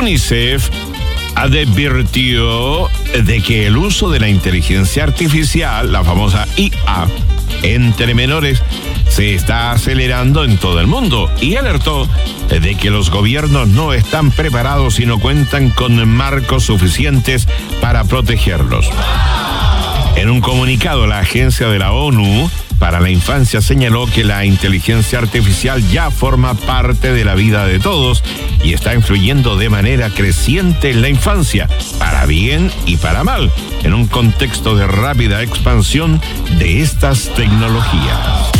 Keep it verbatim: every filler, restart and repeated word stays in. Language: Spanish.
UNICEF advirtió de que el uso de la inteligencia artificial, la famosa I A, entre menores se está acelerando en todo el mundo y alertó de que los gobiernos no están preparados y no cuentan con marcos suficientes para protegerlos. En un comunicado, la Agencia de la ONU para la Infancia señaló que la inteligencia artificial ya forma parte de la vida de todos y está influyendo de manera creciente en la infancia, para bien y para mal, en un contexto de rápida expansión de estas tecnologías.